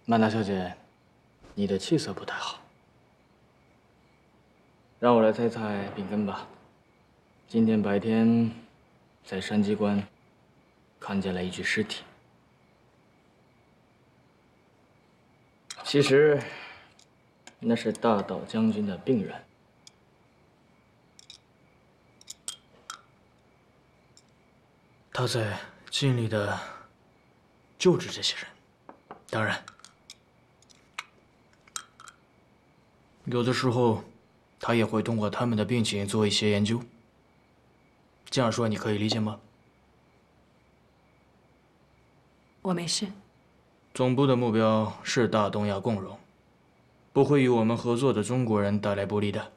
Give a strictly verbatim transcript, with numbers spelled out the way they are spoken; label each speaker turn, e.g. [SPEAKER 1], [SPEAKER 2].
[SPEAKER 1] 曼达小姐，你的气色不太好。让我来猜猜病根吧。今天白天，在山鸡关看见了一具尸体。其实，那是大岛将军的病人。
[SPEAKER 2] 他在尽力的救治这些人，当然，有的时候他也会通过他们的病情做一些研究。这样说你可以理解吗？
[SPEAKER 3] 我没事。
[SPEAKER 2] 总部的目标是大东亚共荣，不会与我们合作的中国人带来不利的。